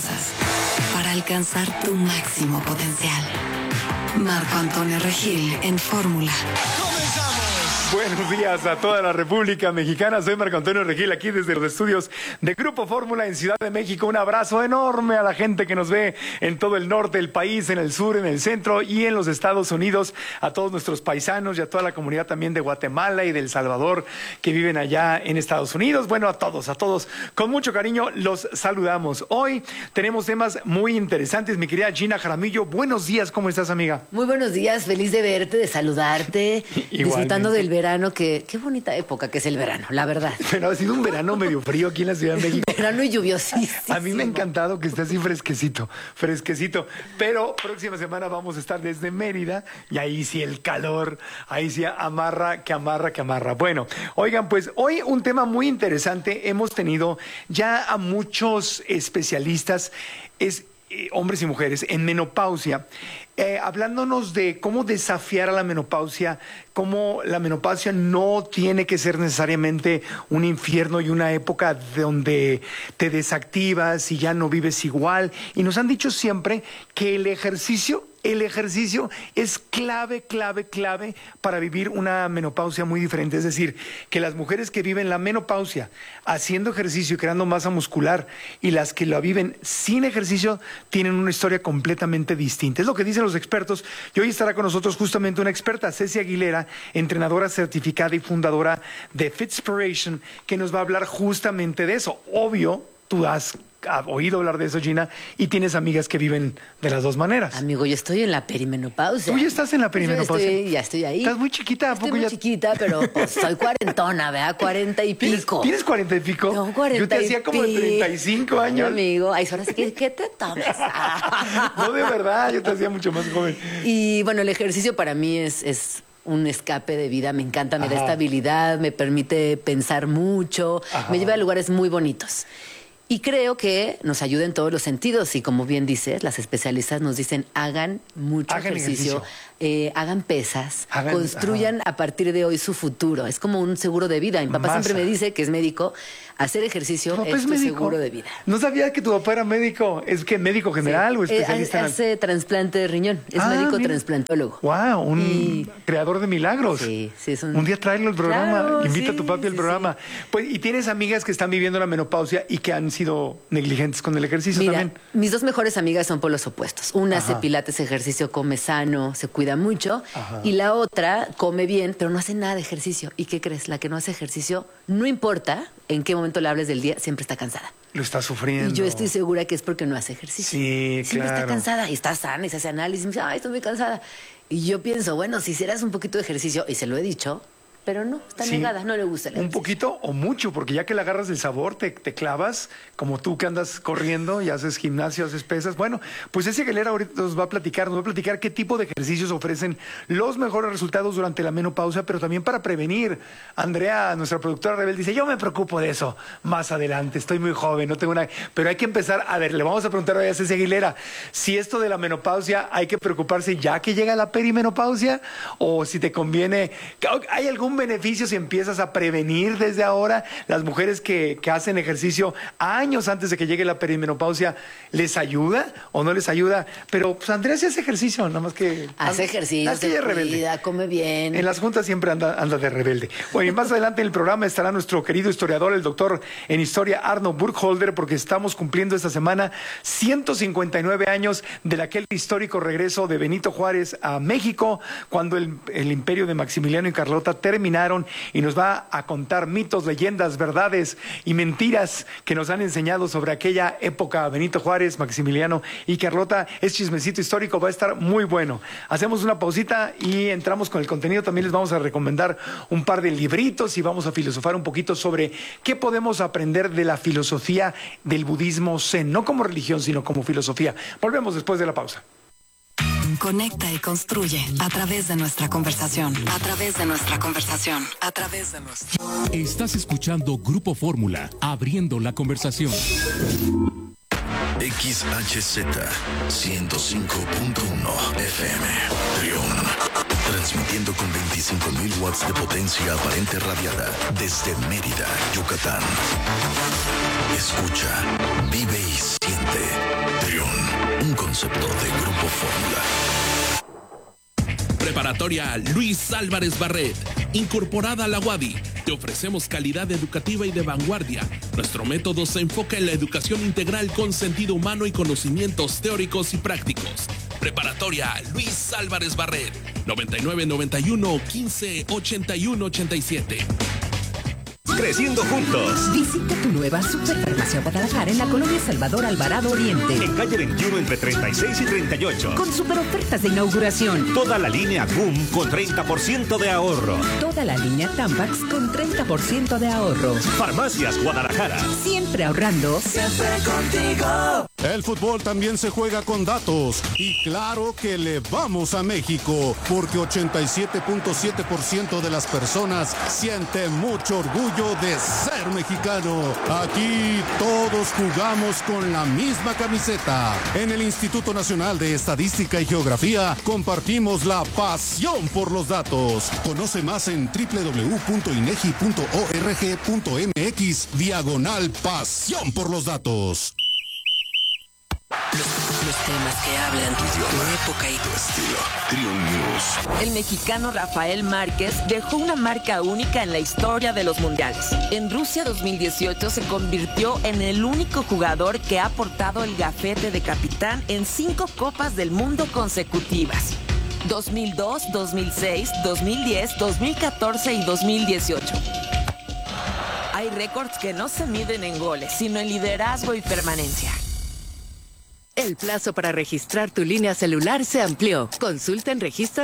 cosas para alcanzar tu máximo potencial. Marco Antonio Regil en Fórmula. Buenos días a toda la República Mexicana. Soy Marco Antonio Regil, aquí desde los estudios de Grupo Fórmula en Ciudad de México. Un abrazo enorme a la gente que nos ve en todo el norte del país, en el sur, en el centro y en los Estados Unidos. A todos nuestros paisanos y a toda la comunidad también de Guatemala y de El Salvador que viven allá en Estados Unidos. Bueno, a todos, con mucho cariño los saludamos. Hoy tenemos temas muy interesantes. Mi querida Gina Jaramillo, buenos días. ¿Cómo estás, amiga? Muy buenos días, feliz de verte, de saludarte, disfrutando del verano, qué bonita época que es el verano, la verdad. Pero ha sido un verano medio frío aquí en la Ciudad de México. Verano y lluviosísimo. A mí me ha encantado que esté así fresquecito. Pero próxima semana vamos a estar desde Mérida y ahí sí el calor, ahí sí amarra. Bueno, oigan, pues hoy un tema muy interesante. Hemos tenido ya a muchos especialistas, hombres y mujeres, en menopausia, hablándonos de cómo desafiar a la menopausia, cómo la menopausia no tiene que ser necesariamente un infierno y una época donde te desactivas y ya no vives igual. Y nos han dicho siempre que el ejercicio es clave para vivir una menopausia muy diferente. Es decir, que las mujeres que viven la menopausia haciendo ejercicio y creando masa muscular y las que la viven sin ejercicio tienen una historia completamente distinta. Es lo que dicen los expertos. Y hoy estará con nosotros justamente una experta, Ceci Aguilera, entrenadora certificada y fundadora de Fitspiration, que nos va a hablar justamente de eso. Obvio, tú has oído hablar de eso, Gina, y tienes amigas que viven de las dos maneras. Amigo, yo estoy en la perimenopausia. ¿Tú ya estás en la perimenopausia? Ya estoy ahí. ¿Estás muy chiquita? ¿A poco estoy muy chiquita, pero pues, soy cuarentona, ¿verdad? 40 y pico. ¿Tienes 40 y pico? No, 40 Yo te hacía como de 35 años. Amigo, ay, ahora sí que ¿qué te tomas? No, de verdad, yo te hacía mucho más joven. Y bueno, el ejercicio para mí es un escape de vida, me encanta, me da estabilidad, me permite pensar mucho, me lleva a lugares muy bonitos. Y creo que nos ayuda en todos los sentidos. Y como bien dices, las especialistas nos dicen, hagan mucho ejercicio. Hagan pesas, construyan a partir de hoy su futuro. Es como un seguro de vida. Mi papá siempre me dice, que es médico, hacer ejercicio es tu seguro de vida. No sabía que tu papá era médico. ¿Es que médico general o especialista? Hace trasplante de riñón. Es médico transplantólogo. Wow, un creador de milagros. Sí, es un día tráelo al programa. Claro, invita a tu papi al programa. Pues, y tienes amigas que están viviendo la menopausia y que han sido negligentes con el ejercicio. Mira, también. Mis dos mejores amigas son polos opuestos. Una hace pilates, ejercicio, come sano, se cuida mucho. Y la otra come bien, pero no hace nada de ejercicio. ¿Y qué crees? La que no hace ejercicio, no importa en qué momento le hables del día, siempre está cansada. Lo está sufriendo. Y yo estoy segura que es porque no hace ejercicio. Sí, siempre está cansada y está sana y se hace análisis y me dice, ay, estoy muy cansada. Y yo pienso, bueno, si hicieras un poquito de ejercicio, y se lo he dicho, pero no, está negada, no le gusta el ejercicio. Un poquito o mucho, porque ya que le agarras el sabor, te clavas, como tú que andas corriendo y haces gimnasio, haces pesas. Bueno, pues ese Aguilera ahorita nos va a platicar qué tipo de ejercicios ofrecen los mejores resultados durante la menopausia, pero también para prevenir. Andrea, nuestra productora rebelde, dice, yo me preocupo de eso más adelante, estoy muy joven, no tengo una... Pero hay que empezar, a ver, le vamos a preguntar hoy a Ceci Aguilera, si esto de la menopausia hay que preocuparse ya que llega la perimenopausia, o si te conviene... ¿Hay algún beneficio si empiezas a prevenir desde ahora? Las mujeres que hacen ejercicio años antes de que llegue la perimenopausia, ¿les ayuda o no les ayuda? Pero pues Andrea sí hace ejercicio, nada más que... Hace ejercicio, se cuida, come bien. En las juntas siempre anda de rebelde. Bueno, y más adelante en el programa estará nuestro querido historiador, el doctor en historia Arno Burkholder, porque estamos cumpliendo esta semana 159 años del aquel histórico regreso de Benito Juárez a México, cuando el imperio de Maximiliano y Carlota terminaron, y nos va a contar mitos, leyendas, verdades y mentiras que nos han enseñado sobre aquella época. Benito Juárez, Maximiliano y Carlota. Es chismecito histórico, va a estar muy bueno. Hacemos una pausita y entramos con el contenido. También les vamos a recomendar un par de libritos y vamos a filosofar un poquito sobre qué podemos aprender de la filosofía del budismo zen, no como religión, sino como filosofía. Volvemos después de la pausa. Conecta y construye a través de nuestra conversación. A través de nuestra conversación. A través de nuestra... Estás escuchando Grupo Fórmula, abriendo la conversación. XHZ 105.1 FM León, transmitiendo con 25,000 watts de potencia aparente radiada desde Mérida, Yucatán. Escucha, vive y siente concepto de Grupo Fórmula. Preparatoria Luis Álvarez Barret, incorporada a la UADY. Te ofrecemos calidad educativa y de vanguardia. Nuestro método se enfoca en la educación integral con sentido humano y conocimientos teóricos y prácticos. Preparatoria Luis Álvarez Barret, 9991 15 81 87. Creciendo juntos. Visita tu nueva Superfarmacia Guadalajara en la colonia Salvador Alvarado Oriente. En calle 21 entre 36 y 38. Con super ofertas de inauguración. Toda la línea Boom con 30% de ahorro. Toda la línea Tampax con 30% de ahorro. Farmacias Guadalajara. Siempre ahorrando. Siempre contigo. El fútbol también se juega con datos. Y claro que le vamos a México. Porque 87.7% de las personas sienten mucho orgullo de ser mexicano. Aquí todos jugamos con la misma camiseta. En el Instituto Nacional de Estadística y Geografía compartimos la pasión por los datos. Conoce más en www.inegi.org.mx/pasión por los datos. Los temas que hablan tu época y Tu estilo. Trio News. El mexicano Rafael Márquez dejó una marca única en la historia de los mundiales. En Rusia 2018 se convirtió en el único jugador que ha portado el gafete de capitán en 5 Copas del Mundo consecutivas. 2002, 2006, 2010, 2014 y 2018. Hay récords que no se miden en goles, sino en liderazgo y permanencia. El plazo para registrar tu línea celular se amplió. Consulta en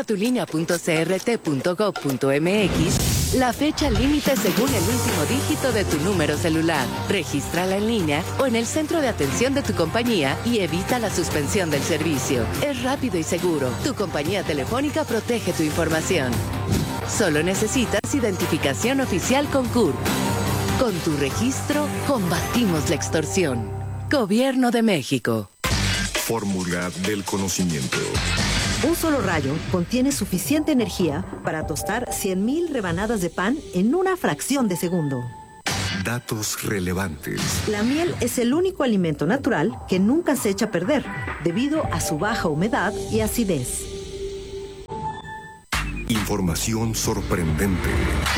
registratulinea.crt.gov.mx la fecha límite según el último dígito de tu número celular. Regístrala en línea o en el centro de atención de tu compañía y evita la suspensión del servicio. Es rápido y seguro. Tu compañía telefónica protege tu información. Solo necesitas identificación oficial con CURP. Con tu registro, combatimos la extorsión. Gobierno de México. Fórmula del conocimiento. Un solo rayo contiene suficiente energía para tostar 100,000 rebanadas de pan en una fracción de segundo. Datos relevantes. La miel es el único alimento natural que nunca se echa a perder, debido a su baja humedad y acidez. Información sorprendente.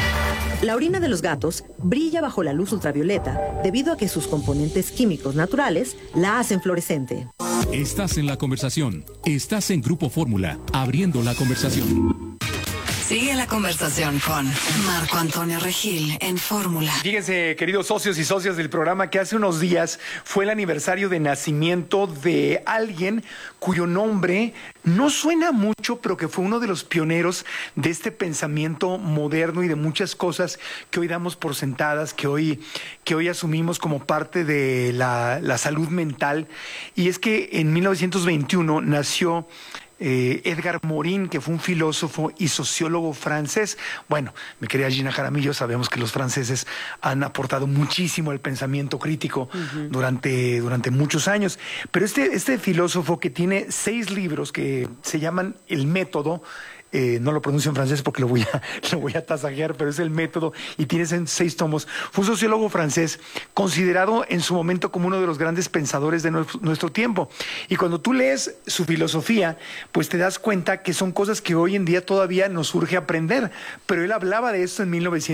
La orina de los gatos brilla bajo la luz ultravioleta debido a que sus componentes químicos naturales la hacen fluorescente. Estás en la conversación. Estás en Grupo Fórmula, abriendo la conversación. Sigue la conversación con Marco Antonio Regil en Fórmula. Fíjense, queridos socios y socias del programa, que hace unos días fue el aniversario de nacimiento de alguien cuyo nombre no suena mucho, pero que fue uno de los pioneros de este pensamiento moderno y de muchas cosas que hoy damos por sentadas, que hoy asumimos como parte de la salud mental. Y es que en 1921 nació Edgar Morin, que fue un filósofo y sociólogo francés. Bueno, mi querida Gina Jaramillo, sabemos que los franceses han aportado muchísimo al pensamiento crítico durante muchos años. Pero este filósofo, que tiene 6 libros que se llaman El Método, no lo pronuncio en francés porque lo voy a tasajear, pero es El Método y tiene 6 tomos. Fue un sociólogo francés considerado en su momento como uno de los grandes pensadores de nuestro tiempo. Y cuando tú lees su filosofía, pues te das cuenta que son cosas que hoy en día todavía nos urge aprender. Pero él hablaba de esto en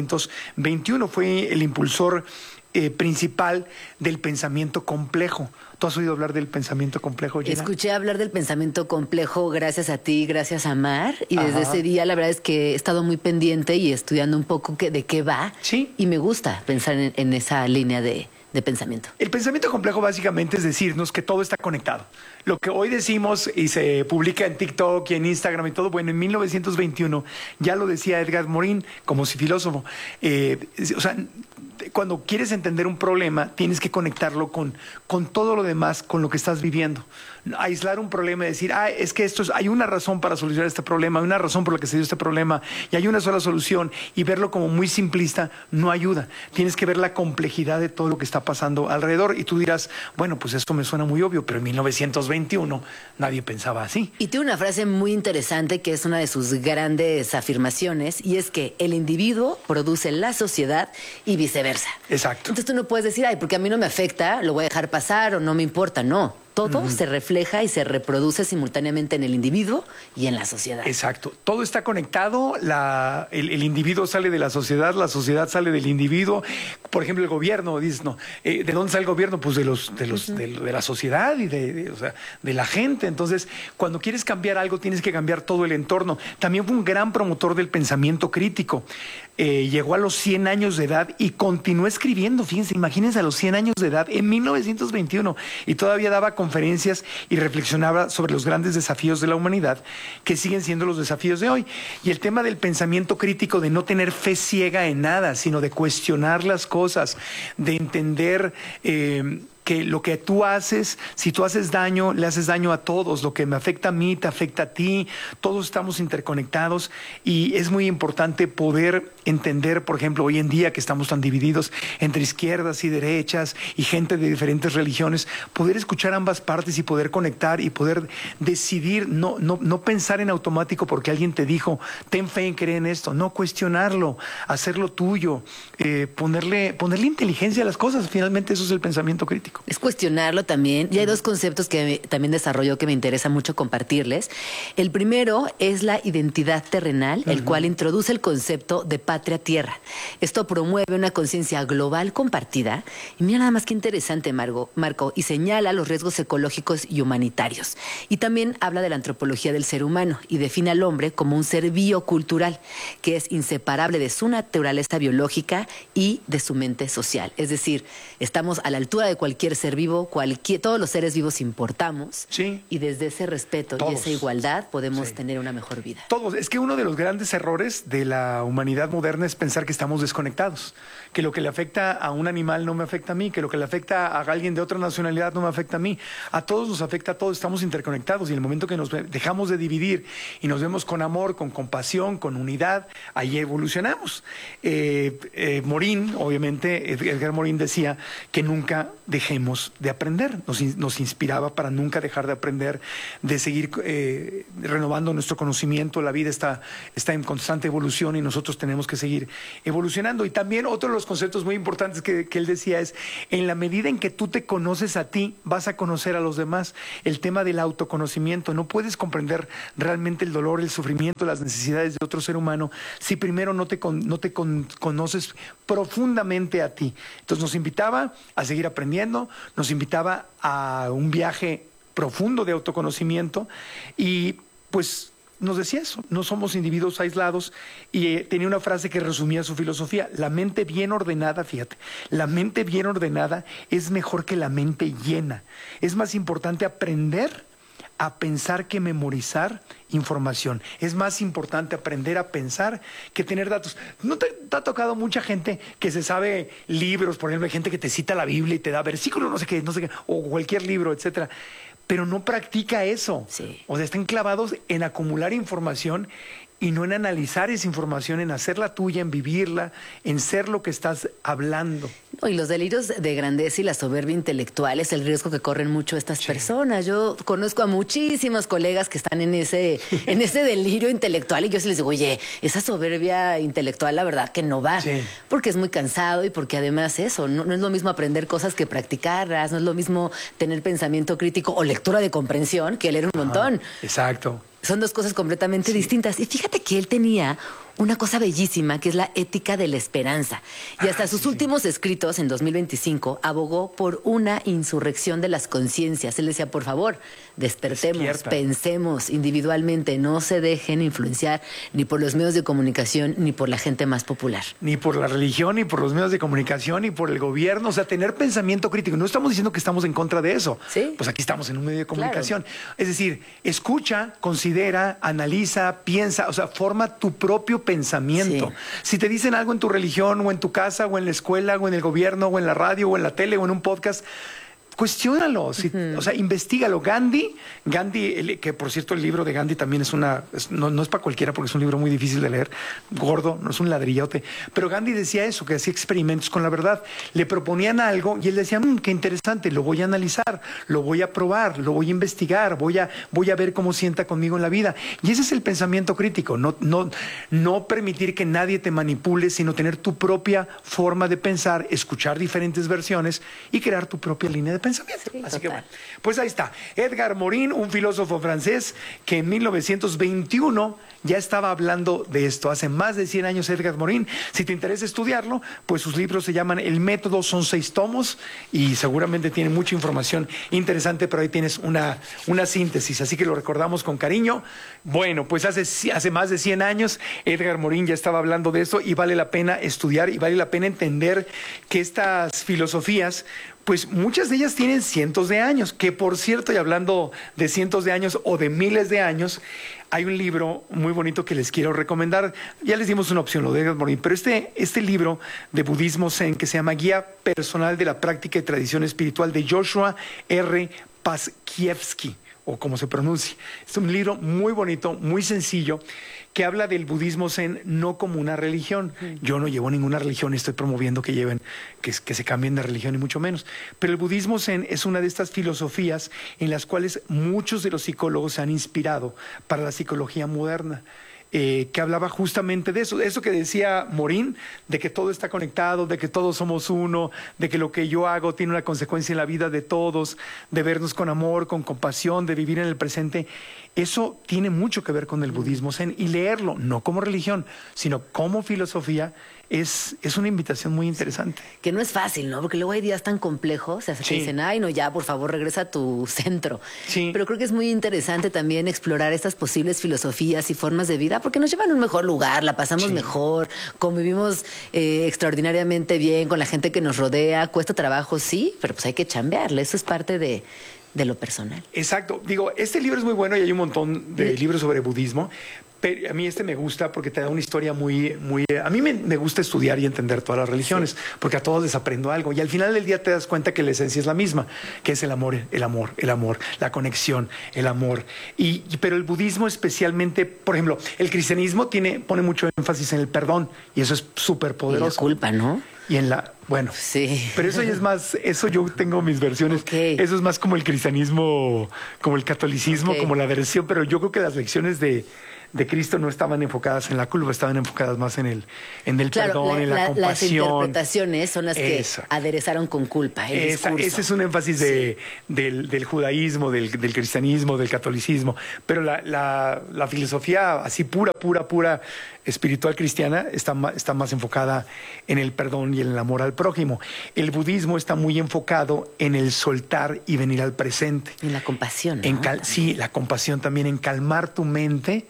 1921, fue el impulsor principal del pensamiento complejo. ¿Tú has oído hablar del pensamiento complejo, Gina? Escuché hablar del pensamiento complejo gracias a ti, gracias a Mar, y desde ese día la verdad es que he estado muy pendiente y estudiando un poco de qué va. Sí. Y me gusta pensar en esa línea de pensamiento. El pensamiento complejo básicamente es decirnos que todo está conectado. Lo que hoy decimos y se publica en TikTok y en Instagram y todo, bueno, en 1921 ya lo decía Edgar Morin como filósofo. O sea, cuando quieres entender un problema, tienes que conectarlo con todo lo demás, con lo que estás viviendo. Aislar un problema y decir, es que hay una razón para solucionar este problema, hay una razón por la que se dio este problema y hay una sola solución, y verlo como muy simplista no ayuda. Tienes que ver la complejidad de todo lo que está pasando alrededor, y tú dirás, bueno, pues esto me suena muy obvio, pero en 1921 nadie pensaba así. Y tiene una frase muy interesante que es una de sus grandes afirmaciones, y es que el individuo produce la sociedad y viceversa. Exacto. Entonces tú no puedes decir, porque a mí no me afecta, lo voy a dejar pasar o no me importa. No. Todo se refleja y se reproduce simultáneamente en el individuo y en la sociedad. Exacto. Todo está conectado. El individuo sale de la sociedad sale del individuo. Por ejemplo, el gobierno, dices, no. ¿De dónde sale el gobierno? Pues de la sociedad y de la gente. Entonces, cuando quieres cambiar algo, tienes que cambiar todo el entorno. También fue un gran promotor del pensamiento crítico. Llegó a los 100 años de edad y continuó escribiendo. Fíjense, imagínense a los 100 años de edad, en 1921, y todavía daba conferencias y reflexionaba sobre los grandes desafíos de la humanidad, que siguen siendo los desafíos de hoy. Y el tema del pensamiento crítico, de no tener fe ciega en nada, sino de cuestionar las cosas, de entender que lo que tú haces, si tú haces daño, le haces daño a todos. Lo que me afecta a mí, te afecta a ti. Todos estamos interconectados y es muy importante poder entender, por ejemplo, hoy en día que estamos tan divididos entre izquierdas y derechas y gente de diferentes religiones, poder escuchar ambas partes y poder conectar y poder decidir, no pensar en automático porque alguien te dijo, ten fe en creer en esto. No, cuestionarlo, hacerlo tuyo, ponerle inteligencia a las cosas. Finalmente eso es el pensamiento crítico. Es cuestionarlo también. Y hay dos conceptos que también desarrolló que me interesa mucho compartirles. El primero es la identidad terrenal, el cual introduce el concepto de patria tierra. Esto promueve una conciencia global compartida. Y mira nada más qué interesante, Marco, y señala los riesgos ecológicos y humanitarios. Y también habla de la antropología del ser humano y define al hombre como un ser biocultural, que es inseparable de su naturaleza biológica y de su mente social. Es decir, estamos a la altura de cualquier ser vivo, todos los seres vivos importamos, y desde ese respeto y esa igualdad podemos tener una mejor vida. Todos. Es que uno de los grandes errores de la humanidad moderna es pensar que estamos desconectados, que lo que le afecta a un animal no me afecta a mí, que lo que le afecta a alguien de otra nacionalidad no me afecta a mí. A todos nos afecta, a todos estamos interconectados, y en el momento que nos dejamos de dividir y nos vemos con amor, con compasión, con unidad, ahí evolucionamos. Morín, obviamente, Edgar Morín decía que nunca dejemos de aprender. Nos inspiraba para nunca dejar de aprender, de seguir renovando nuestro conocimiento. La vida está en constante evolución y nosotros tenemos que seguir evolucionando. Y también otro de los conceptos muy importantes que él decía es, en la medida en que tú te conoces a ti, vas a conocer a los demás. El tema del autoconocimiento. No puedes comprender realmente el dolor, el sufrimiento, las necesidades de otro ser humano si primero no te conoces profundamente a ti. Entonces nos invitaba a seguir aprendiendo, nos invitaba a un viaje profundo de autoconocimiento y pues nos decía eso, no somos individuos aislados, y tenía una frase que resumía su filosofía: la mente bien ordenada, fíjate, la mente bien ordenada es mejor que la mente llena. Es más importante aprender a pensar que memorizar información. Es más importante aprender a pensar que tener datos. ¿No te ha tocado mucha gente que se sabe libros? Por ejemplo, hay gente que te cita la Biblia y te da versículos, no sé qué, o cualquier libro, etcétera, pero no practica eso. Sí. O sea, están clavados en acumular información y no en analizar esa información, en hacerla tuya, en vivirla, en ser lo que estás hablando. No, y los delirios de grandeza y la soberbia intelectual es el riesgo que corren mucho estas personas. Yo conozco a muchísimos colegas que están en ese delirio intelectual, y yo sí les digo, oye, esa soberbia intelectual la verdad que no va, porque es muy cansado y porque además eso, no es lo mismo aprender cosas que practicarlas, no es lo mismo tener pensamiento crítico o lectura de comprensión que leer un montón. Exacto. Son dos cosas completamente distintas. Y fíjate que él tenía una cosa bellísima, que es la ética de la esperanza. Y hasta sus últimos escritos, en 2025, abogó por una insurrección de las conciencias. Él decía, por favor, despertemos, pensemos individualmente, no se dejen influenciar ni por los medios de comunicación, ni por la gente más popular. Ni por la religión, ni por los medios de comunicación, ni por el gobierno. O sea, tener pensamiento crítico. No estamos diciendo que estamos en contra de eso. ¿Sí? Pues aquí estamos en un medio de comunicación. Es decir, escucha, considera, analiza, piensa, o sea, forma tu propio pensamiento. Si te dicen algo en tu religión, o en tu casa, o en la escuela, o en el gobierno, o en la radio, o en la tele, o en un podcast, cuestiónalo, o sea, investígalo. Gandhi, que por cierto el libro de Gandhi también no es para cualquiera, porque es un libro muy difícil de leer, gordo, no es un ladrillote, pero Gandhi decía eso, que hacía experimentos con la verdad. Le proponían algo y él decía, qué interesante, lo voy a analizar, lo voy a probar, lo voy a investigar, voy a ver cómo sienta conmigo en la vida. Y ese es el pensamiento crítico, no permitir que nadie te manipule, sino tener tu propia forma de pensar, escuchar diferentes versiones y crear tu propia línea de pensamiento. Sí, Así que total. bueno, pues ahí está. Edgar Morin, un filósofo francés que en 1921 ya estaba hablando de esto. Hace más de 100 años Edgar Morin. Si te interesa estudiarlo, pues sus libros se llaman El Método, son 6 tomos y seguramente tiene mucha información interesante, pero ahí tienes una síntesis, así que lo recordamos con cariño. Bueno, pues hace más de 100 años Edgar Morin ya estaba hablando de esto y vale la pena estudiar y vale la pena entender que estas filosofías, pues muchas de ellas tienen cientos de años, que por cierto, y hablando de cientos de años o de miles de años, hay un libro muy bonito que les quiero recomendar. Ya les dimos una opción, lo de Edgar Morin, pero este libro de budismo zen que se llama Guía Personal de la Práctica y Tradición Espiritual de Joshua R. Paskiewski, o como se pronuncia. Es un libro muy bonito, muy sencillo, que habla del budismo zen no como una religión. Yo no llevo ninguna religión y estoy promoviendo que se cambien de religión, ni mucho menos. Pero el budismo zen es una de estas filosofías en las cuales muchos de los psicólogos se han inspirado para la psicología moderna. Que hablaba justamente de eso que decía Morin, de que todo está conectado, de que todos somos uno, de que lo que yo hago tiene una consecuencia en la vida de todos, de vernos con amor, con compasión, de vivir en el presente. Eso tiene mucho que ver con el budismo zen, y leerlo no como religión, sino como filosofía es una invitación muy interesante. Que no es fácil, ¿no? Porque luego hay días tan complejos, hasta que dicen, ay, no, ya, por favor, regresa a tu centro. Sí. Pero creo que es muy interesante también explorar estas posibles filosofías y formas de vida, porque nos llevan a un mejor lugar, la pasamos mejor, convivimos extraordinariamente bien con la gente que nos rodea, cuesta trabajo, sí, pero pues hay que chambearle, eso es parte de lo personal. Exacto. Digo, este libro es muy bueno y hay un montón de libros sobre budismo. Pero a mí me gusta porque te da una historia muy... A mí me gusta estudiar y entender todas las religiones, porque a todos les aprendo algo. Y al final del día te das cuenta que la esencia es la misma, que es el amor, la conexión, el amor. Pero el budismo especialmente, por ejemplo, el cristianismo pone mucho énfasis en el perdón, y eso es súper poderoso. Y la culpa, ¿no? Y en bueno, sí. Pero eso ya es más, eso yo tengo mis versiones. Okay. Eso es más como el cristianismo, como el catolicismo, como la versión, pero yo creo que las lecciones de Cristo no estaban enfocadas en la culpa, estaban enfocadas más en el perdón, en la compasión. Las interpretaciones son las que aderezaron con culpa el discurso. Ese es un énfasis del judaísmo, del cristianismo, del catolicismo. Pero la filosofía así pura espiritual cristiana está más enfocada en el perdón y en el amor al prójimo. El budismo está muy enfocado en el soltar y venir al presente. En la compasión, ¿no? Sí, la compasión también, en calmar tu mente,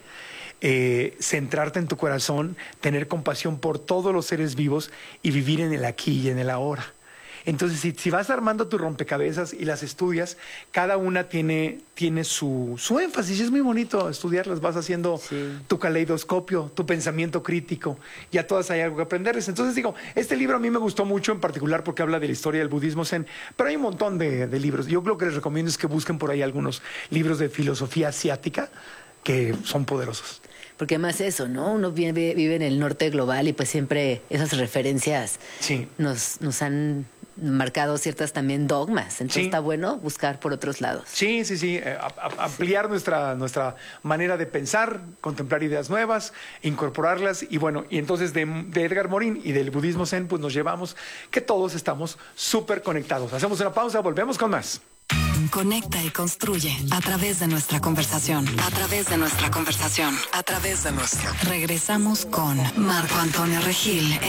centrarte en tu corazón, tener compasión por todos los seres vivos y vivir en el aquí y en el ahora. Entonces, si vas armando tu rompecabezas y las estudias, cada una tiene su énfasis. Es muy bonito estudiarlas. Vas haciendo tu caleidoscopio, tu pensamiento crítico. Y a todas hay algo que aprenderles. Entonces, digo, este libro a mí me gustó mucho en particular porque habla de la historia del budismo zen. Pero hay un montón de libros. Yo lo que les recomiendo es que busquen por ahí algunos libros de filosofía asiática que son poderosos. Porque además eso, ¿no? Uno vive en el norte global y pues siempre esas referencias nos han marcado ciertas también dogmas. Entonces está bueno buscar por otros lados. Sí. Ampliar nuestra manera de pensar, contemplar ideas nuevas, incorporarlas. Y bueno, y entonces de Edgar Morin y del budismo zen, pues nos llevamos que todos estamos súper conectados. Hacemos una pausa, volvemos con más. Conecta y construye a través de nuestra conversación. Regresamos con Marco Antonio Regil.